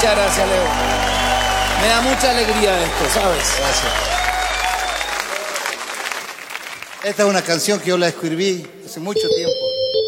Muchas gracias, Leo. Me da mucha alegría esto, ¿sabes? Gracias. Esta es una canción que yo la escribí hace mucho tiempo.